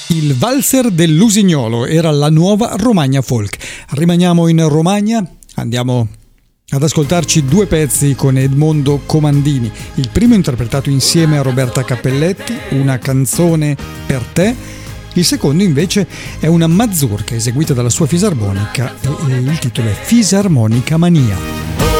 Il valzer dell'Usignolo era la nuova Romagna Folk. Rimaniamo in Romagna, andiamo ad ascoltarci due pezzi con Edmondo Comandini. Il primo interpretato insieme a Roberta Cappelletti, Una canzone per te. Il secondo invece è una mazurka eseguita dalla sua fisarmonica e il titolo è Fisarmonica Mania.